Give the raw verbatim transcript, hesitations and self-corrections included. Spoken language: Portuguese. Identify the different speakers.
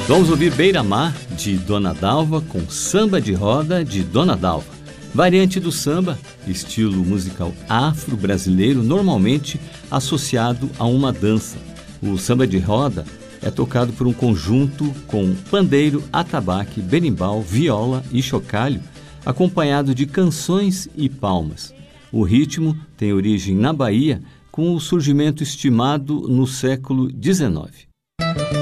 Speaker 1: Vamos ouvir Beira-Mar, de Dona Dalva, com Samba de Roda, de Dona Dalva. Variante do samba, estilo musical afro-brasileiro, normalmente associado a uma dança. O samba de roda é tocado por um conjunto com pandeiro, atabaque, berimbau, viola e chocalho, acompanhado de canções e palmas. O ritmo tem origem na Bahia, com o surgimento estimado no século dezenove.